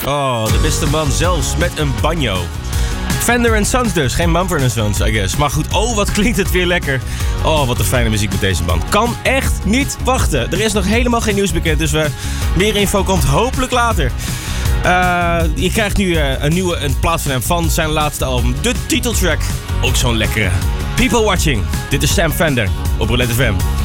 Oh, de beste man zelfs met een banjo. Fender & Sons dus, geen Mumford & Sons, I guess. Maar goed, oh, wat klinkt het weer lekker. Oh, wat een fijne muziek met deze band. Kan echt niet wachten. Er is nog helemaal geen nieuws bekend, dus meer info komt hopelijk later. Je krijgt nu een plaat van hem van zijn laatste album. De titeltrack, ook zo'n lekkere. People Watching, dit is Sam Fender op Roulette FM.